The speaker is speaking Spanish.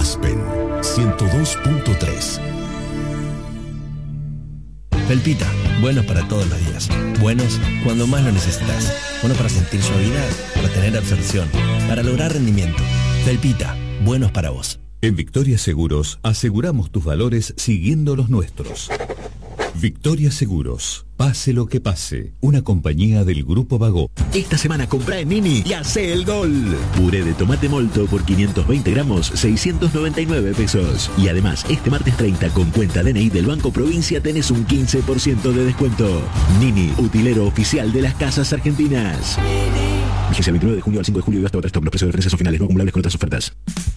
Aspen 102.3. Felpita, buenos para todos los días. Buenos cuando más lo necesitas. Buenos para sentir suavidad, para tener absorción, para lograr rendimiento. Felpita, buenos para vos. En Victoria Seguros aseguramos tus valores siguiendo los nuestros. Victoria Seguros, pase lo que pase, una compañía del Grupo Vago. Esta semana comprá en Nini y hacé el gol. Puré de tomate molto por 520 gramos, 699 pesos. Y además, este martes 30 con cuenta DNI del Banco Provincia tenés un 15% de descuento. Nini, utilero oficial de las casas argentinas. Vigencia 29 de junio al 5 de julio y hasta otro stock. Los precios de referencia son finales, no acumulables con otras ofertas.